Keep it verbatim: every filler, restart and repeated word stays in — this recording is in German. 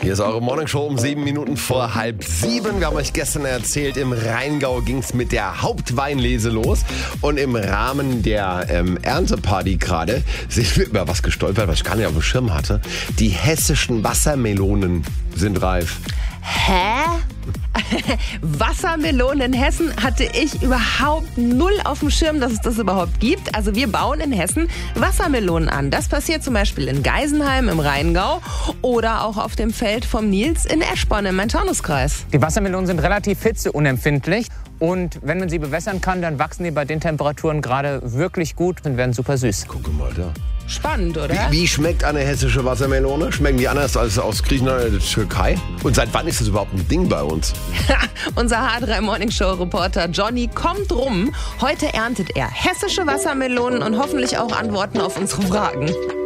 Hier ist eure Morningshow um sieben Minuten vor halb sieben. Wir haben euch gestern erzählt, im Rheingau ging es mit der Hauptweinlese los. Und im Rahmen der ähm, Ernteparty gerade sind wir über was gestolpert, was ich gar nicht auf dem Schirm hatte. Die hessischen Wassermelonen sind reif. Hä? Wassermelonen in Hessen hatte ich überhaupt null auf dem Schirm, dass es das überhaupt gibt. Also wir bauen in Hessen Wassermelonen an. Das passiert zum Beispiel in Geisenheim im Rheingau oder auch auf dem Feld vom Nils in Eschborn im Main-Taunus-Kreis. Die Wassermelonen sind relativ hitzeunempfindlich. Und wenn man sie bewässern kann, dann wachsen die bei den Temperaturen gerade wirklich gut und werden super süß. Guck mal da. Spannend, oder? Wie, wie schmeckt eine hessische Wassermelone? Schmecken die anders als aus Griechenland oder der Türkei? Und seit wann ist das überhaupt ein Ding bei uns? Unser H drei Morning Show Reporter Johnny kommt rum. Heute erntet er hessische Wassermelonen und hoffentlich auch Antworten auf unsere Fragen.